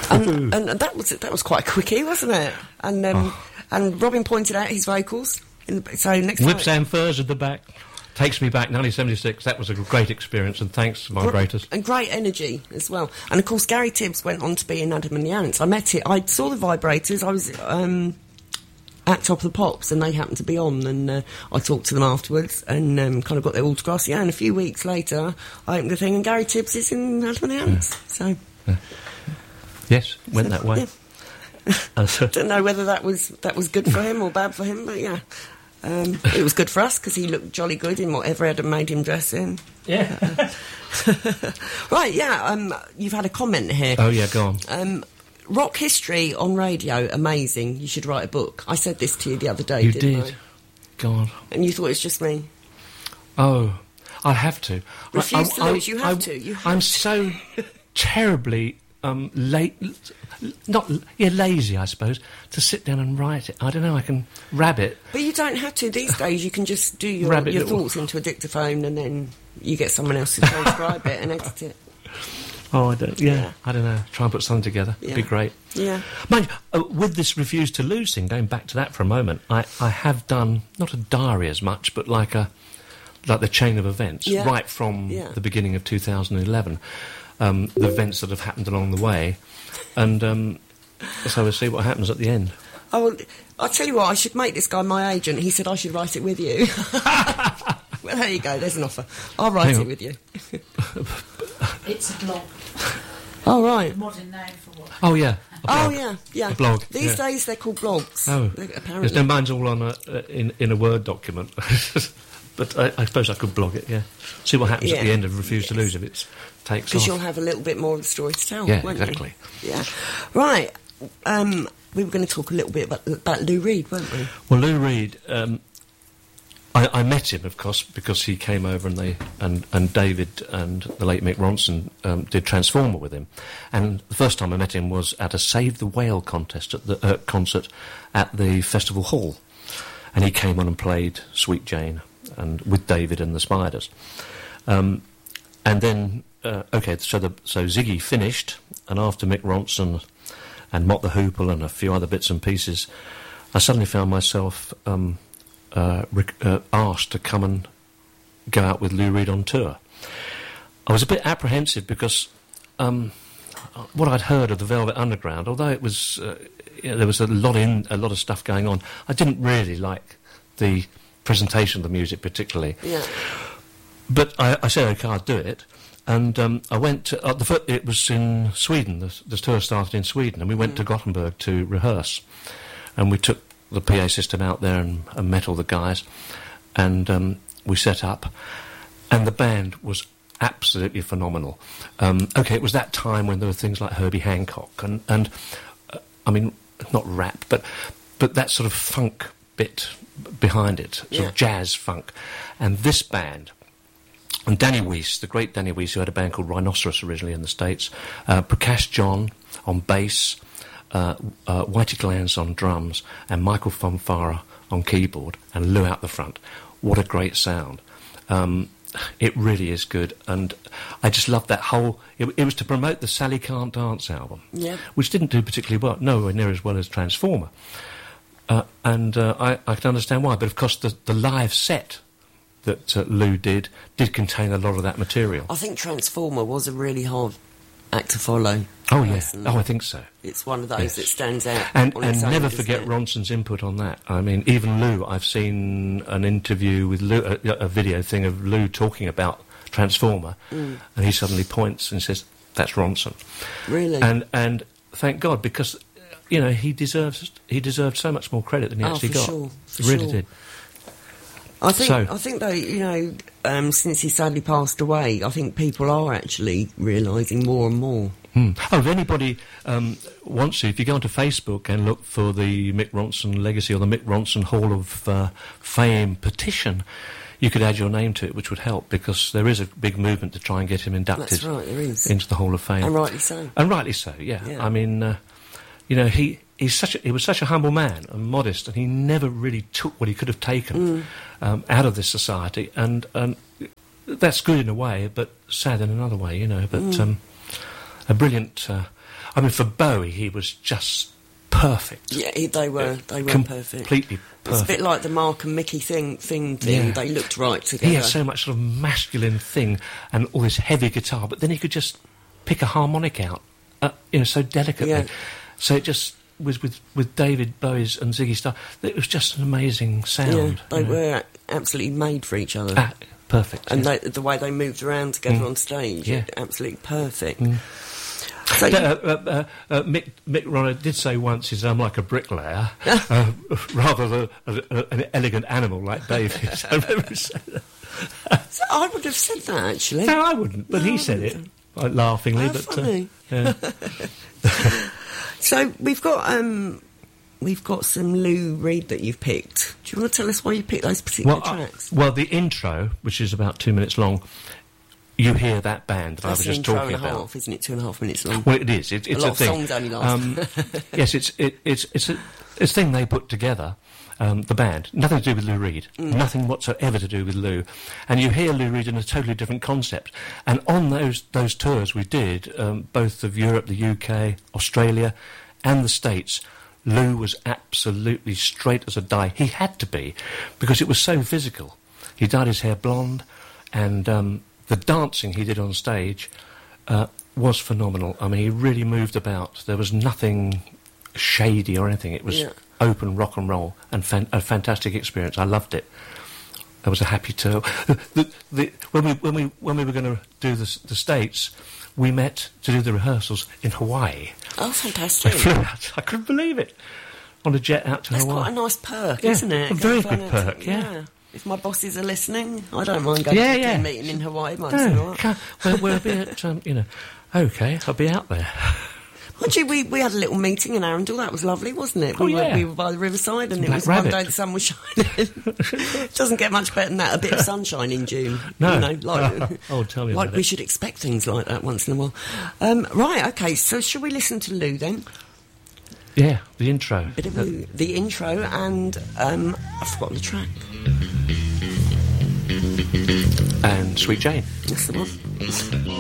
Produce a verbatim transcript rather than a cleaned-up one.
and, and that was that was quite a quickie, wasn't it? And um, oh. and Robin pointed out his vocals. In the, so next Whips time, and furs at the back. Takes me back, nineteen seventy-six. That was a great experience, and thanks, vibrators. And great energy as well. And of course, Gary Tibbs went on to be in Adam and the Ants. I met it. I saw the vibrators. I was um, at Top of the Pops, and they happened to be on. And uh, I talked to them afterwards, and um, kind of got their autographs. Yeah, and a few weeks later, I opened the thing, and Gary Tibbs is in Adam and the Ants. Yeah. So, yeah. yes, went so, that way. Yeah. Don't know whether that was that was good for him or bad for him, but yeah. Um, it was good for us because he looked jolly good in whatever Adam made him dress in. Yeah. Uh, right, yeah, um, you've had a comment here. Oh, yeah, go on. Um, rock history on radio, amazing. You should write a book. I said this to you the other day, you didn't did. I? Go on. And you thought it was just me? Oh, I have to. Refuse I, I, to lose, I, you have I, to. You have I'm to. so terribly... Um, late, not yeah, lazy, I suppose, to sit down and write it. I don't know. I can rabbit, but you don't have to these days. You can just do your, your thoughts into a dictaphone, and then you get someone else to transcribe it and edit it. Oh, I don't. Yeah, yeah, I don't know. Try and put something together. Yeah. It'd be great. Yeah. Mind you, uh, with this Refuse to Lose thing, going back to that for a moment, I, I have done not a diary as much, but like a like the chain of events, yeah. right from yeah. the beginning of two thousand eleven. Um, the events that have happened along the way, and um, so we'll see what happens at the end. Oh, well, I'll tell you what, I should make this guy my agent. He said I should write it with you. Well, there you go, there's an offer. I'll write Hang it on. with you. It's a blog. Oh, right. A modern name for what? Oh, yeah. Oh, yeah, yeah. A blog. These yeah. days they're called blogs. Oh. Apparently. Yes, no, mine's all on a, uh, in, in a Word document. But I, I suppose I could blog it, yeah. See what happens yeah. at the end of Refuse yes. to Lose if it takes off. Because you'll have a little bit more of the story to tell, yeah, won't exactly. you? Yeah, right. Um, we were going to talk a little bit about, about Lou Reed, weren't we? Well, Lou Reed, um, I, I met him, of course, because he came over and they and, and David and the late Mick Ronson um, did Transformer with him. And the first time I met him was at a Save the Whale contest at the uh, concert at the Festival Hall. And he came on and played Sweet Jane and with David and the Spiders. Um, and then, uh, OK, so, the, so Ziggy finished, and after Mick Ronson and Mott the Hoople and a few other bits and pieces, I suddenly found myself um, uh, rec- uh, asked to come and go out with Lou Reed on tour. I was a bit apprehensive because um, what I'd heard of the Velvet Underground, although it was uh, you know, there was a lot in a lot of stuff going on, I didn't really like the presentation of the music particularly. Yeah. But I, I said, OK, I'll do it. And um, I went to... Uh, the fir- it was in Sweden. The, the tour started in Sweden. And we went mm. to Gothenburg to rehearse. And we took the P A system out there and, and met all the guys. And um, we set up. And the band was absolutely phenomenal. Um, OK, it was that time when there were things like Herbie Hancock. And, and uh, I mean, not rap, but, but that sort of funk bit behind it. Sort yeah. of jazz funk. And this band... And Danny Weiss, the great Danny Weiss, who had a band called Rhinoceros originally in the States, uh, Prakash John on bass, uh, uh, Whitey Glance on drums, and Michael Fonfara on keyboard, and Lou out the front. What a great sound. Um, it really is good, and I just love that whole... It, it was to promote the Sally Can't Dance album, yeah. which didn't do particularly well, nowhere near as well as Transformer. Uh, and uh, I, I can understand why, but of course the, the live set... that uh, Lou did, did contain a lot of that material. I think Transformer was a really hard act to follow. Oh, yeah. Oh, I think so. It's one of those yes. that stands out. And, on and its own, never forget it? Ronson's input on that. I mean, even Lou, I've seen an interview with Lou, a, a video thing of Lou talking about Transformer, mm. and he suddenly points and says, that's Ronson. Really? And and thank God, because, you know, he deserves he deserved so much more credit than he oh, actually for got. Sure, for he really sure. did. I think, so, I think though, you know, um, since he sadly passed away, I think people are actually realising more and more. Hmm. Oh, if anybody um, wants to, if you go onto Facebook and look for the Mick Ronson Legacy or the Mick Ronson Hall of uh, Fame petition, you could add your name to it, which would help, because there is a big movement to try and get him inducted That's right, there is. into the Hall of Fame. And rightly so. And rightly so, yeah. yeah. I mean, uh, you know, he... He's such a, he was such a humble man and modest, and he never really took what he could have taken mm. um, out of this society, and, and that's good in a way, but sad in another way, you know. But mm. um, a brilliant. Uh, I mean, for Bowie, he was just perfect. Yeah, he, they were. They were Com- perfect. Completely It was a perfect. bit like the Mark and Mickey thing. Thing, thing. Yeah. They looked right together. He had so much sort of masculine thing and all this heavy guitar, but then he could just pick a harmonic out, uh, you know, so delicately. Yeah. So it just was with, with David Bowie's and Ziggy Stardust. It was just an amazing sound. Yeah, they you know. were absolutely made for each other. Ah, perfect. And yeah. they, the way they moved around together Mm. on stage, Yeah. absolutely perfect. Mm. So, Uh, uh, uh, uh, Mick, Mick Ronner did say once he's um, like a bricklayer, uh, rather than a, a, an elegant animal like David. I remember him saying that. so I would have said that, actually. No, I wouldn't, but No, he I said it, wouldn't. like, laughingly. How but funny. Uh, yeah. So we've got um, we've got some Lou Reed that you've picked. Do you want to tell us why you picked those particular well, I- tracks? well, the intro, which is about two minutes long, you hear that band that That's I was an just intro talking and a about. half, isn't it? Two and a half minutes long. Well, it is. It, it's a lot a of thing. songs only last. Um, yes, it's it, it's it's a it's a thing they put together. Um, the band, nothing to do with Lou Reed, Mm. nothing whatsoever to do with Lou, and you hear Lou Reed in a totally different concept. And on those those tours we did, um, both of Europe, the U K, Australia, and the States, Lou was absolutely straight as a die. He had to be, because it was so physical. He dyed his hair blonde, and um, the dancing he did on stage uh, was phenomenal. I mean, he really moved about. There was nothing shady or anything. It was Yeah. open rock and roll, and fan- a fantastic experience. I loved it. It was a happy tour. The, the, when we when we when we were going to do the, s- the States, we met to do the rehearsals in Hawaii. Oh, I fantastic! flew out. I couldn't believe it. On a jet out to That's Hawaii. quite a nice perk, Yeah, isn't it? a very Going good out to- perk, yeah. If my bosses are listening, I don't mind going Yeah, to yeah. a meeting in Hawaii once in a No, while. can't- we'll, we'll be at, um, you know, okay, I'll be out there. Actually, we, we had a little meeting in Arundel. That was lovely, wasn't it? Oh, we, yeah. were, we were by the riverside, and it Black was Rabbit. one day the sun was shining. Doesn't get much better than that. A bit of sunshine in June. No. You know, like, Oh, tell me like about we it. should expect things like that once in a while. Um, right, okay, so shall we listen to Lou then? Yeah, the intro. Bit of Uh, Lou, the intro, and um, I've forgotten the track. and Sweet Jane. That's the one.